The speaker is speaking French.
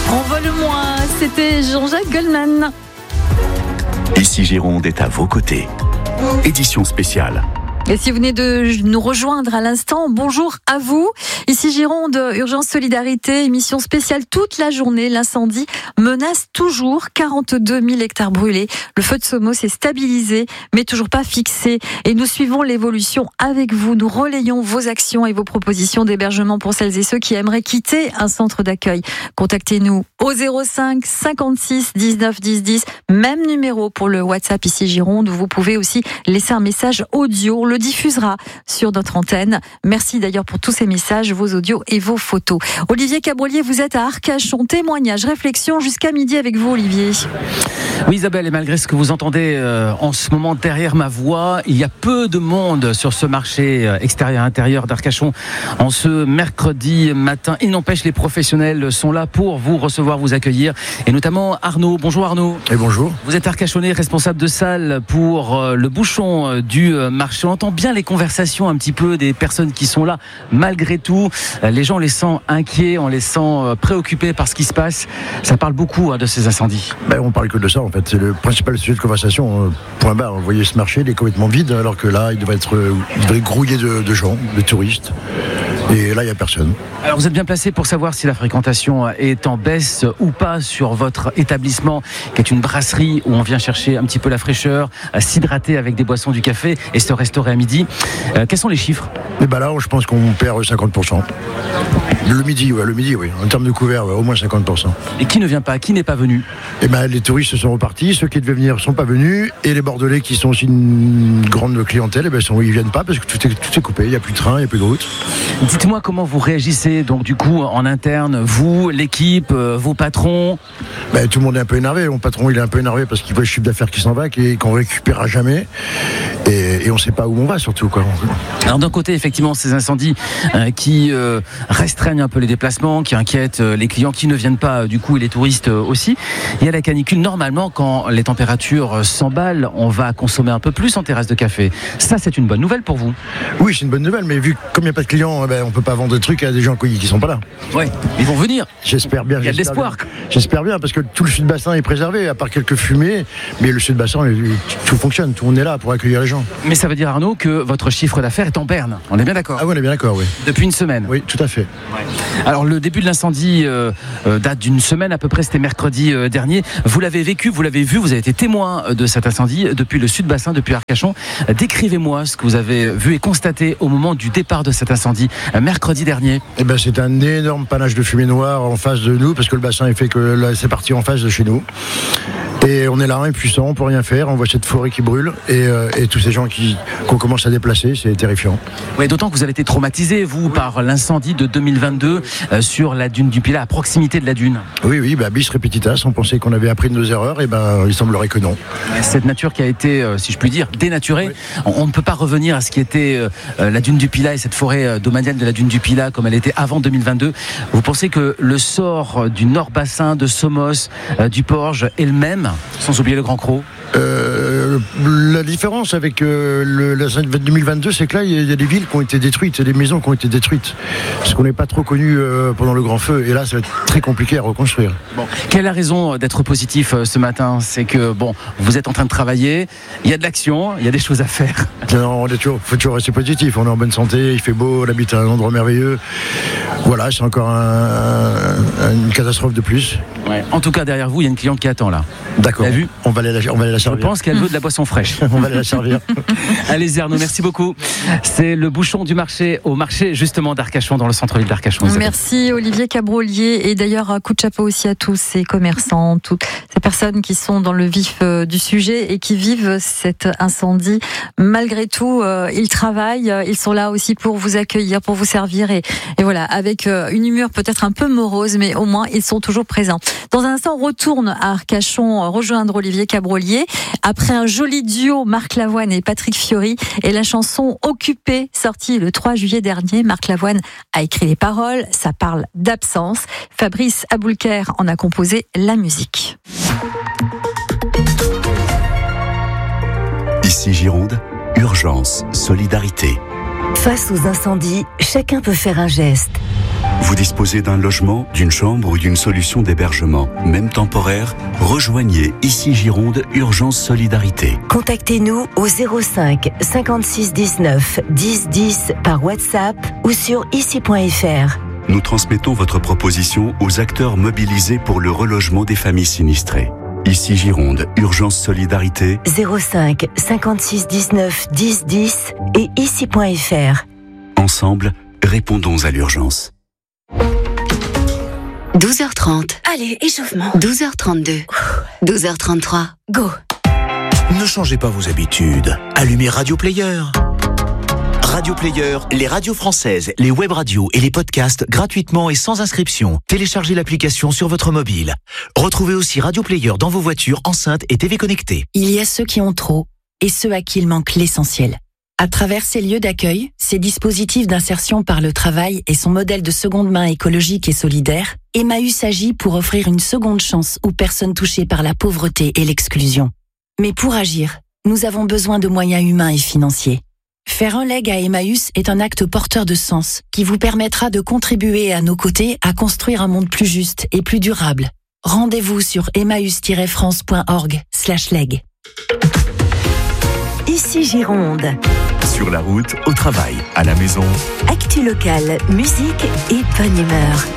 On vole moins, c'était Jean-Jacques Goldman. Ici Gironde est à vos côtés. Édition spéciale. Et si vous venez de nous rejoindre à l'instant, bonjour à vous. Ici Gironde, Urgence Solidarité, émission spéciale toute la journée. L'incendie menace toujours 42 000 hectares brûlés. Le feu de Sommeaux s'est stabilisé, mais toujours pas fixé. Et nous suivons l'évolution avec vous. Nous relayons vos actions et vos propositions d'hébergement pour celles et ceux qui aimeraient quitter un centre d'accueil. Contactez-nous au 05 56 19 10 10. Même numéro pour le WhatsApp ici Gironde, où vous pouvez aussi laisser un message audio. On le diffusera sur notre antenne. Merci d'ailleurs pour tous ces messages, vos audios et vos photos. Olivier Cabrolier, vous êtes à Arcachon. Témoignage, réflexion jusqu'à midi avec vous, Olivier. Oui, Isabelle, et malgré ce que vous entendez en ce moment derrière ma voix, il y a peu de monde sur ce marché extérieur-intérieur d'Arcachon en ce mercredi matin. Il n'empêche, les professionnels sont là pour vous recevoir, vous accueillir, et notamment Arnaud. Bonjour Arnaud. Et bonjour. Vous êtes arcachonnais, responsable de salle pour le bouchon du marché. On entend bien les conversations un petit peu des personnes qui sont là. Malgré tout, les gens, on les sent inquiets, on les sent préoccupés par ce qui se passe. Ça parle beaucoup de ces incendies. On parle que de ça en fait. C'est le principal sujet de conversation. Point barre. Vous voyez, ce marché, il est complètement vide, alors que là, il devrait grouiller de gens, de touristes. Et là, il n'y a personne. Alors, vous êtes bien placé pour savoir si la fréquentation est en baisse ou pas sur votre établissement, qui est une brasserie où on vient chercher un petit peu la fraîcheur, s'hydrater avec des boissons, du café et se restaurer à midi. Quels sont les chiffres ? Là, je pense qu'on perd 50%. Le midi, oui. En termes de couvert, au moins 50%. Et qui ne vient pas ? Qui n'est pas venu ? Les touristes sont repartis. Ceux qui devaient venir ne sont pas venus. Et les Bordelais, qui sont aussi une grande clientèle, ils ne viennent pas parce que tout est coupé. Il n'y a plus de train, il n'y a plus de route. Dites-moi comment vous réagissez, donc du coup, en interne, vous, l'équipe, vos patrons. Tout le monde est un peu énervé. Mon patron, il est un peu énervé parce qu'il voit le chiffre d'affaires qui s'en va, qu'on récupérera jamais. Et on ne sait pas où on va, surtout, quoi. Alors d'un côté, effectivement, ces incendies qui restreignent un peu les déplacements, qui inquiètent les clients qui ne viennent pas, du coup, et les touristes aussi. Il y a la canicule. Normalement, quand les températures s'emballent, on va consommer un peu plus en terrasse de café. Ça, c'est une bonne nouvelle pour vous. Oui, c'est une bonne nouvelle, mais vu comme il n'y a pas de clients, on ne peut pas vendre de trucs à des gens qui ne sont pas là. Oui, ils vont venir. J'espère bien. Il y a de l'espoir. J'espère bien, parce que tout le sud-bassin est préservé, à part quelques fumées, mais le sud-bassin, tout fonctionne, tout le monde est là pour accueillir les gens. Mais ça veut dire, Arnaud, que votre chiffre d'affaires est en berne. On est bien d'accord ? Ah oui, on est bien d'accord, oui. Depuis une semaine ? Oui, tout à fait. Ouais. Alors, le début de l'incendie date d'une semaine à peu près, c'était mercredi dernier. Vous l'avez vécu, vous l'avez vu, vous avez été témoin de cet incendie depuis le sud-bassin, depuis Arcachon. Décrivez-moi ce que vous avez vu et constaté au moment du départ de cet incendie, mercredi dernier. C'est un énorme panache de fumée noire en face de nous, parce que le bassin est fait que là, c'est parti en face de chez nous. Et on est là, impuissant, on peut rien faire. On voit cette forêt qui brûle et tous ces gens qu'on commence à déplacer, c'est terrifiant. Oui, d'autant que vous avez été traumatisé, vous, par l'incendie de 2022 sur la dune du Pilat, à proximité de la dune. Oui, bis repetitas. On pensait qu'on avait appris de nos erreurs, et il semblerait que non. Cette nature qui a été, si je puis dire, dénaturée. Oui. On ne peut pas revenir à ce qui était la dune du Pilat et cette forêt domaniale de la dune du Pilat comme elle était avant 2022. Vous pensez que le sort du Nord-Bassin, de Somos, du Porge est le même, sans oublier le Grand Crau? La différence avec la 2022, c'est que là, il y a des villes qui ont été détruites, il y a des maisons qui ont été détruites. Parce qu'on n'est pas trop connu pendant le grand feu. Et là, ça va être très compliqué à reconstruire. Bon. Quelle est la raison d'être positif ce matin? C'est que, vous êtes en train de travailler, il y a de l'action, il y a des choses à faire. Non, faut toujours rester positif. On est en bonne santé, il fait beau, on habite à un endroit merveilleux. Voilà, c'est encore une catastrophe de plus. Ouais. En tout cas, derrière vous, il y a une cliente qui attend là. D'accord. Vous avez vu? On va aller la servir. Je pense qu'elle veut de la boisson fraîche. On va aller la servir. Allez Arnaud, merci beaucoup. C'est le bouchon du marché, au marché justement d'Arcachon, dans le centre-ville d'Arcachon. Merci Olivier Cabrolier. Et d'ailleurs, un coup de chapeau aussi à tous ces commerçants, toutes ces personnes qui sont dans le vif du sujet et qui vivent cet incendie. Malgré tout, ils travaillent, ils sont là aussi pour vous accueillir, pour vous servir et voilà, avec une humeur peut-être un peu morose, mais au moins ils sont toujours présents. Dans un instant, on retourne à Arcachon rejoindre Olivier Cabrolier après un joli duo, Marc Lavoine et Patrick Fiori, et la chanson Occupé, sortie le 3 juillet dernier. Marc Lavoine a écrit les paroles, ça parle d'absence. Fabrice Aboulker en a composé la musique. Ici Gironde, Urgence Solidarité. Face aux incendies, chacun peut faire un geste. Vous disposez d'un logement, d'une chambre ou d'une solution d'hébergement, même temporaire? Rejoignez Ici Gironde Urgence Solidarité. Contactez-nous au 05 56 19 10 10 par WhatsApp ou sur ici.fr. Nous transmettons votre proposition aux acteurs mobilisés pour le relogement des familles sinistrées. Ici Gironde Urgence Solidarité. 05 56 19 10 10 et ici.fr. Ensemble, répondons à l'urgence. 12h30. Allez, échauffement. 12h32. 12h33. Go. Ne changez pas vos habitudes. Allumez Radio Player. Radio Player, les radios françaises, les web radios et les podcasts gratuitement et sans inscription. Téléchargez l'application sur votre mobile. Retrouvez aussi Radio Player dans vos voitures, enceintes et TV connectées. Il y a ceux qui ont trop et ceux à qui il manque l'essentiel. À travers ces lieux d'accueil, ces dispositifs d'insertion par le travail et son modèle de seconde main écologique et solidaire, Emmaüs agit pour offrir une seconde chance aux personnes touchées par la pauvreté et l'exclusion. Mais pour agir, nous avons besoin de moyens humains et financiers. Faire un leg à Emmaüs est un acte porteur de sens qui vous permettra de contribuer à nos côtés à construire un monde plus juste et plus durable. Rendez-vous sur emmaüs-france.org/leg. Ici Gironde. Sur la route, au travail, à la maison. Actu locale, musique et bonne humeur.